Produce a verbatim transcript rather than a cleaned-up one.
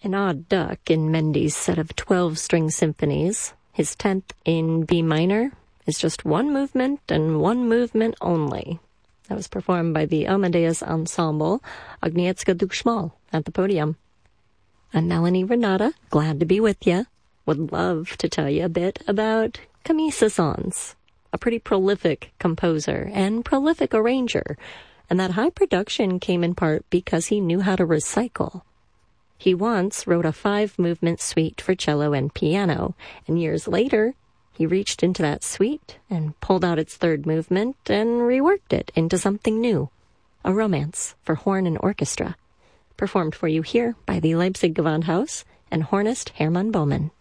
An odd duck in Mendy's set of twelve-string symphonies. His tenth in B minor is just one movement and one movement only. That was performed by the Amadeus Ensemble, Agnieszka Dukshmal, at the podium. I'm Melanie Renata, glad to be with you. Would love to tell you a bit about Camille Saint-Saëns, a pretty prolific composer and prolific arranger, and that high production came in part because he knew how to recycle. He once wrote a five-movement suite for cello and piano, and years later, he reached into that suite and pulled out its third movement and reworked it into something new, a romance for horn and orchestra, performed for you here by the Leipzig Gewandhaus and hornist Hermann Baumann.